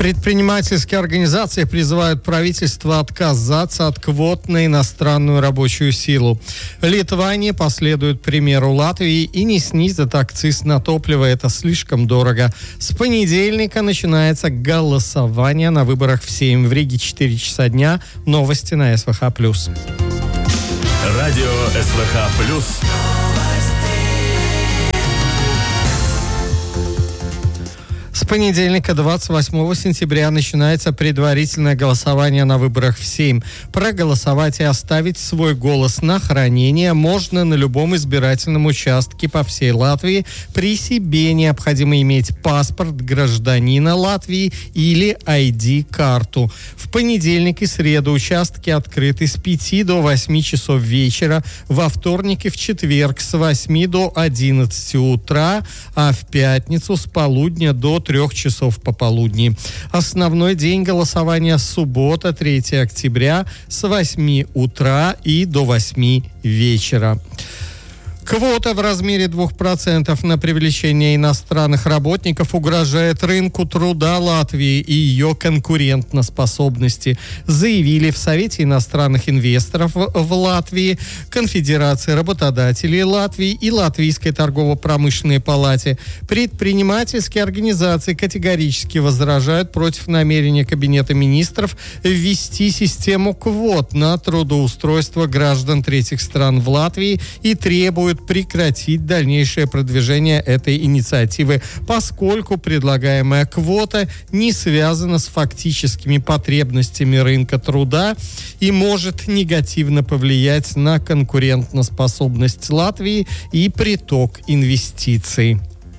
Предпринимательские организации призывают правительство отказаться от квот на иностранную рабочую силу. Литване последуют примеру Латвии и не снизят акциз на топливо. Это слишком дорого. С понедельника начинается голосование на выборах в Сейм. В Риге 4 часа дня. Новости на СВХ+. Радио СВХ+. С понедельника, 28 сентября, начинается предварительное голосование на выборах в Сейм. Проголосовать и оставить свой голос на хранение можно на любом избирательном участке по всей Латвии. При себе необходимо иметь паспорт гражданина Латвии или ID-карту. В понедельник и среду участки открыты с 5 до 8 часов вечера, во вторник и в четверг с 8 до 11 утра, а в пятницу с полудня до 3 часов пополудни. Основной день голосования — суббота, 3 октября, с 8 утра и до 8 вечера. Квота в размере 2% на привлечение иностранных работников угрожает рынку труда Латвии и ее конкурентоспособности, заявили в Совете иностранных инвесторов в Латвии, Конфедерации работодателей Латвии и Латвийской торгово-промышленной палате. Предпринимательские организации категорически возражают против намерения Кабинета министров ввести систему квот на трудоустройство граждан третьих стран в Латвии и требуют прекратить дальнейшее продвижение этой инициативы, поскольку предлагаемая квота не связана с фактическими потребностями рынка труда и может негативно повлиять на конкурентоспособность Латвии и приток инвестиций.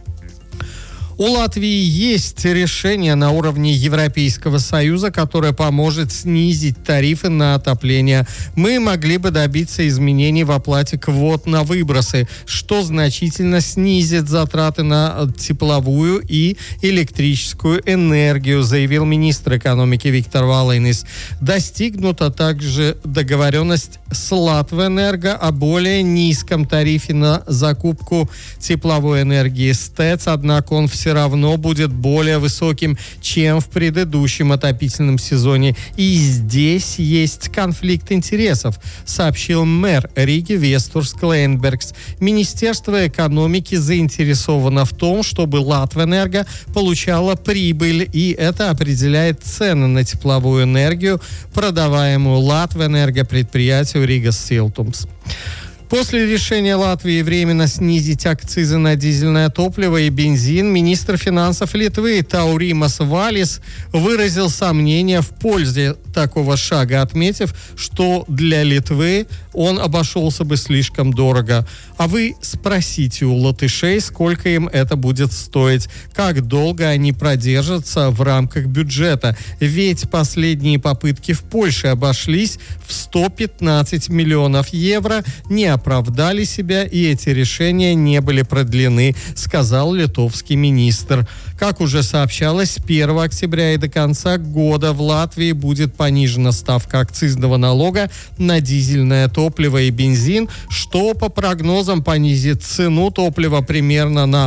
У Латвии есть решение на уровне Европейского Союза, которое поможет снизить тарифы на отопление. Мы могли бы добиться изменений в оплате квот на выбросы, что значительно снизит затраты на тепловую и электрическую энергию, заявил министр экономики Виктор Валейнис. Достигнута также договоренность с Латвэнерго о более низком тарифе на закупку тепловой энергии с ТЭЦ, однако он все равно будет более высоким, чем в предыдущем отопительном сезоне. И здесь есть конфликт интересов, сообщил мэр Риги Вестурс Клейнбергс. Министерство экономики заинтересовано в том, чтобы Латвэнерго получала прибыль, и это определяет цены на тепловую энергию, продаваемую Латвэнерго предприятию Рига Силтумс. После решения Латвии временно снизить акцизы на дизельное топливо и бензин, министр финансов Литвы Тауримас Валис выразил сомнения в пользе такого шага, отметив, что для Литвы он обошелся бы слишком дорого. А вы спросите у латышей, сколько им это будет стоить, как долго они продержатся в рамках бюджета. Ведь последние попытки в Польше обошлись в 115 миллионов евро, не оправдали себя, и эти решения не были продлены, сказал литовский министр. Как уже сообщалось, с 1 октября и до конца года в Латвии будет понижена ставка акцизного налога на дизельное топливо и бензин, что по прогнозам понизит цену топлива примерно на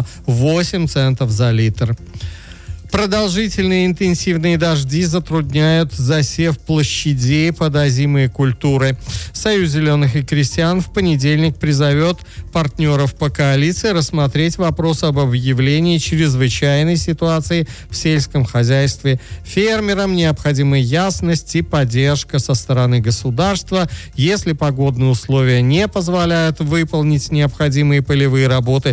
8 центов за литр. Продолжительные интенсивные дожди затрудняют засев площадей под озимые культуры. Союз зеленых и крестьян в понедельник призовет партнеров по коалиции рассмотреть вопрос об объявлении чрезвычайной ситуации в сельском хозяйстве. Фермерам необходима ясность и поддержка со стороны государства. Если погодные условия не позволяют выполнить необходимые полевые работы,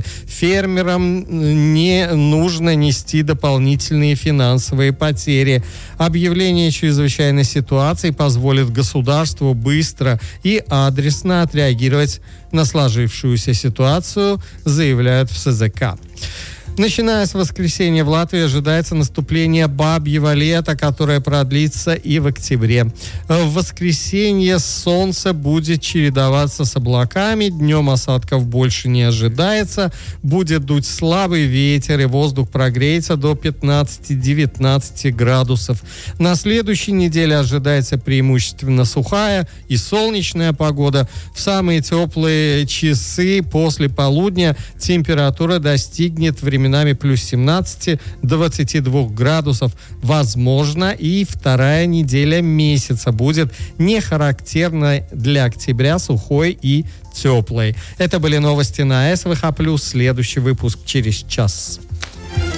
фермерам не нужно нести дополнительные финансовые потери. Объявление чрезвычайной ситуации позволит государству быстро и адресно отреагировать на сложившуюся ситуацию, заявляют в СЗК. Начиная с воскресенья в Латвии ожидается наступление бабьего лета, которое продлится и в октябре. В воскресенье солнце будет чередоваться с облаками, днем осадков больше не ожидается, будет дуть слабый ветер и воздух прогреется до 15-19 градусов. На следующей неделе ожидается преимущественно сухая и солнечная погода. В самые теплые часы после полудня температура достигнет временами временами плюс 17, 22 градусов возможно. И вторая неделя месяца будет не характерной для октября, сухой и теплой. Это были новости на СВХ+. Следующий выпуск через час.